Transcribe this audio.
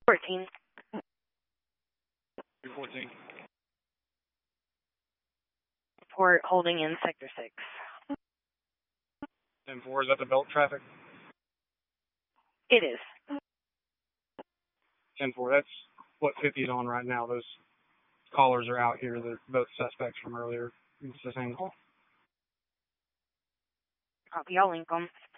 14. 314. Report holding in Sector 6. 10-4, is that the belt traffic? It is. 10-4, that's what 50's on right now. Those callers are out here. They're both suspects from earlier. It's the same call. Copy all Lincoln.